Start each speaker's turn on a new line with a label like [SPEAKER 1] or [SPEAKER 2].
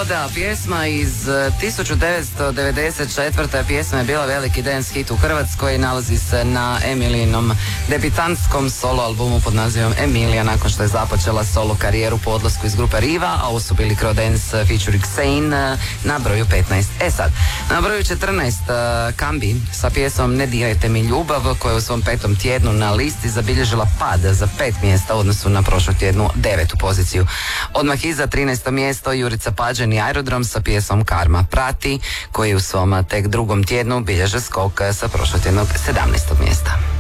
[SPEAKER 1] Voda, pjesma iz 1994. Pjesma je bila veliki dance hit u Hrvatskoj, nalazi se na Emilijinom debitantskom solo albumu pod nazivom Emilija, nakon što je započela solo karijeru po odlasku iz grupe Riva, a ovo su bili Crodance featuring Sane na broju 15. Sad, na broju 14 Kambi sa pjesmom Ne dirajte mi ljubav, koja je u svom 5. tjednu na listi zabilježila pad za 5 mjesta u odnosu na prošlu tjednu 9. poziciju. Odmah iza 13. mjesto Jurica Pađen i Aerodrom sa pjesmom Karma prati, koji u svom tek 2. tjednu bilježe skok sa prošlotjednog 17. mjesta.